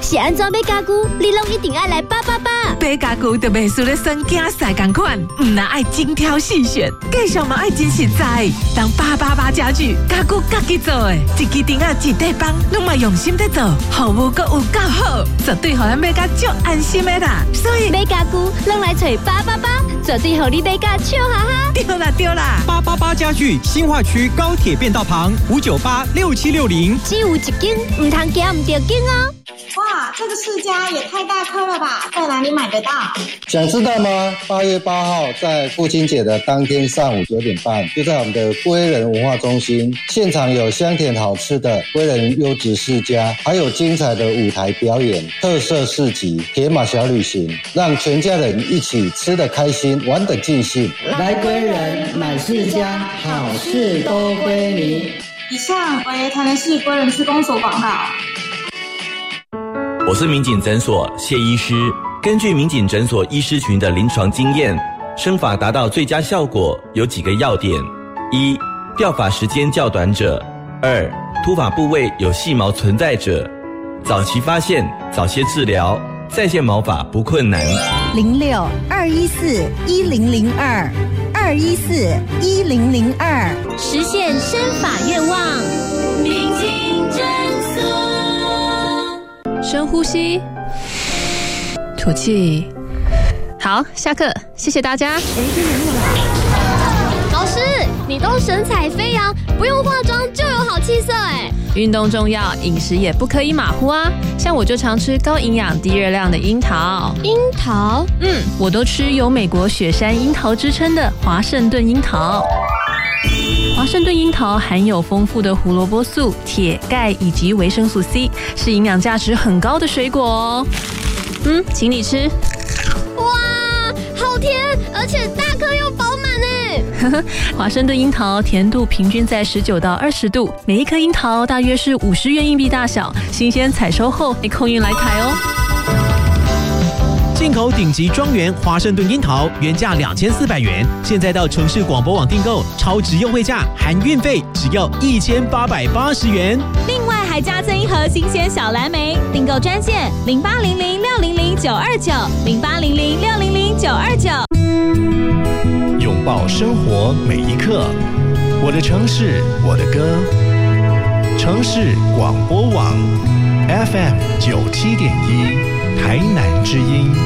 是安怎买家具，你拢一定要来888。 买家具就袂输咧选囝婿同款，唔那爱精挑细选，价上嘛爱真实在。当888家具，家具家己做的，一支钉仔一块板，拢嘛用心在做，服务阁有够好，绝对互咱买甲足安心的啦。所以买家具，拢来找888，绝对互你买甲笑哈哈。 对啦 ，888家具新化区高铁便道旁5986760， 只有一间，唔通惊唔着紧哦。 哇，这个世家也太大颗了吧，在哪里买得到？ 想知道吗？8月8号在父亲节的当天上午9点半，就在我们的归仁文化中心，现场有香甜好吃的归仁优质世家，还有精彩的舞台表演、特色市集、铁马小旅行，让全家人一起吃得开心，玩得尽兴。 来归仁买世家，好事都归你。 以上为台南市归仁区公所广告。 我是民警诊所谢医师。根据民警诊所医师群的临床经验，生发达到最佳效果有几个要点：一、掉发时间较短者；二、秃发部位有细毛存在者。早期发现，早些治疗，再现毛发不困难。 06-214-1002，214-1002， 实现生发愿望。民警诊所。 深呼吸，吐气。好，下课，谢谢大家。 老师，你都神采飞扬，不用化妆就有好气色哎。 运动重要，饮食也不可以马虎啊。像我就常吃高营养低热量的樱桃。 樱桃？ 我都吃有美国雪山樱桃之称的华盛顿樱桃。华盛顿樱桃含有丰富的胡萝卜素、铁、钙以及维生素 C， 是营养价值很高的水果哦。请你吃。 哇，好甜，而且大颗又饱满哎。 华盛顿樱桃甜度平均在19到20度，每一颗樱桃大约是50元硬币大小，新鲜采收后你空运来台哦。 进口顶级庄园华盛顿樱桃原价2400元，现在到城市广播网订购，超值优惠价含运费，只要1880元。 另外还加赠一盒新鲜小蓝莓，订购专线0800-600-929，0800-600-929。 拥抱生活每一刻，我的城市，我的歌。城市广播网 FM 97.1，台南之音。